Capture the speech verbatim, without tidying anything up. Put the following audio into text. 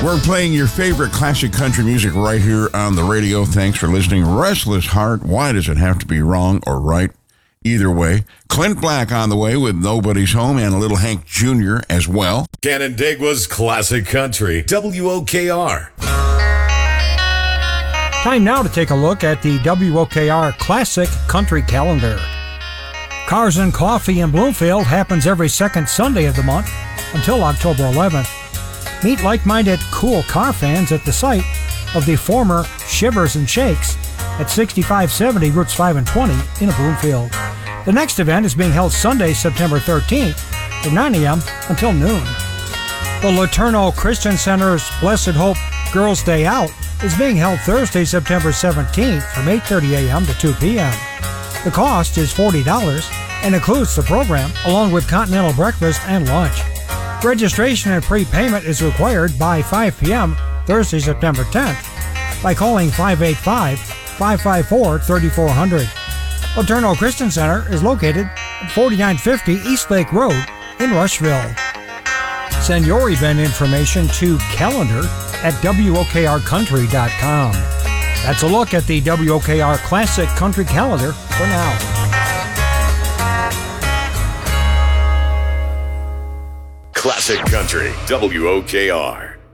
We're playing your favorite classic country music right here on the radio. Thanks for listening. Restless Heart, why does it have to be wrong or right? Either way. Clint Black on the way with Nobody's Home and a little Hank Junior as well. Canandaigua's Classic Country, W O K R. Time now to take a look at the W O K R Classic Country Calendar. Cars and Coffee in Bloomfield happens every second Sunday of the month until October eleventh. Meet like-minded cool car fans at the site of the former Shivers and Shakes at sixty-five seventy Routes five and twenty in Bloomfield. The next event is being held Sunday, September thirteenth from nine a.m. until noon. The Laterno Christian Center's Blessed Hope Girls' Day Out is being held Thursday, September seventeenth from eight thirty a.m. to two p.m. The cost is forty dollars and includes the program along with continental breakfast and lunch. Registration and prepayment is required by five p.m. Thursday, September tenth by calling five eight five, five five four, three four zero zero. Laterno Christian Center is located at forty-nine fifty East Lake Road in Rushville. Send your event information to calendar at W O K R country dot com. That's a look at the W O K R Classic Country Calendar for now. Classic Country, W O K R.